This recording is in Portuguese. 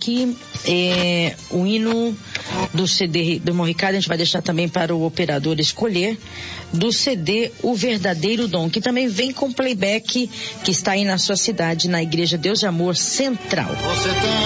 aqui o hino do CD do irmão Ricardo. A gente vai deixar também para o operador escolher, do CD O Verdadeiro Dom, que também vem com playback, que está aí na sua cidade, na Igreja Deus de Amor Central.